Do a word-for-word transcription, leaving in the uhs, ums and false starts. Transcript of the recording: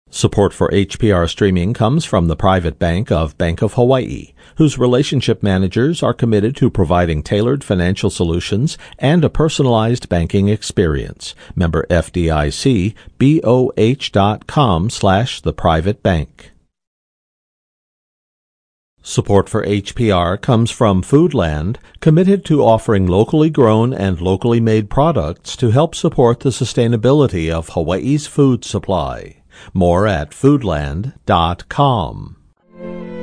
Support for H P R streaming comes from the private bank of Bank of Hawaii, whose relationship managers are committed to providing tailored financial solutions and a personalized banking experience. Member F D I C, B O H dot com slash the private bank. Support for H P R comes from Foodland, committed to offering locally grown and locally made products to help support the sustainability of Hawaii's food supply. More at foodland dot com.